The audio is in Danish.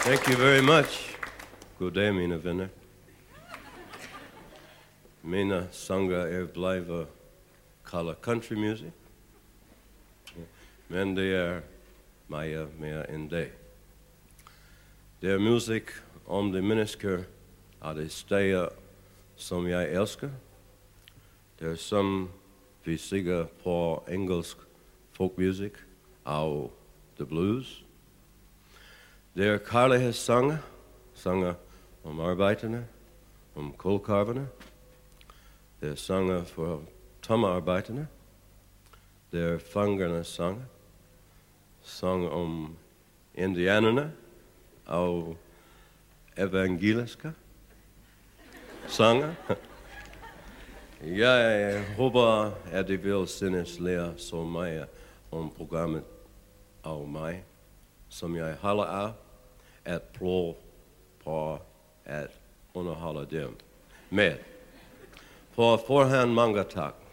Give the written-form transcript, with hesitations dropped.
Thank you very much. God dag, mine venner. Mina sanger blijven kalde country music. Men det meer en dag. Det muziek om de mennesker af de steder, som jeg elsker. Det som vi siger på engelsk folkmusik og the blues. Det kærlighedssange, sanger om arbejderne, om kulkarverne. Det sanger for tommearbejderne. Det fangernes sange, sang om indianerne og evangeliske sanger. Jeg håber, at I vil synes lære så meget om programmet og mig, som jeg holder af at prøve på at underholde dem med. På forhånd mange tak.